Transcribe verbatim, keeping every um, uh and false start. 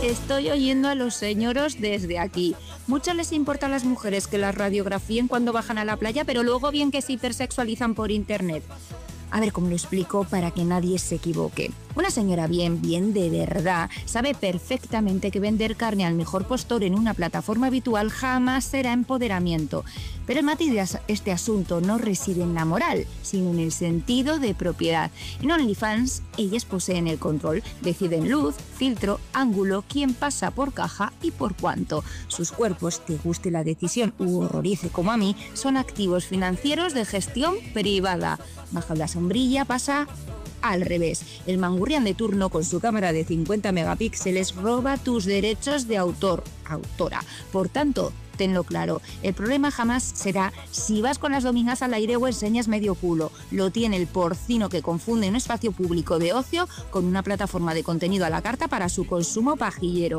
Estoy oyendo a los señoros desde aquí. Mucho les importa a las mujeres que las radiografíen cuando bajan a la playa, pero luego bien que se hipersexualizan por internet. A ver cómo lo explico para que nadie se equivoque. Una señora bien, bien de verdad, sabe perfectamente que vender carne al mejor postor en una plataforma habitual jamás será empoderamiento. Pero el matiz de este asunto no reside en la moral, sino en el sentido de propiedad. En OnlyFans, ellas poseen el control, deciden luz, filtro, ángulo, quién pasa por caja y por cuánto. Sus cuerpos, te guste la decisión u horrorice como a mí, son activos financieros de gestión privada. Bajo la sombrilla pasa al revés. El mangurrián de turno con su cámara de cincuenta megapíxeles roba tus derechos de autor, autora. Por tanto, tenlo claro, el problema jamás será si vas con las domingas al aire o enseñas medio culo. Lo tiene el porcino que confunde un espacio público de ocio con una plataforma de contenido a la carta para su consumo pajillero.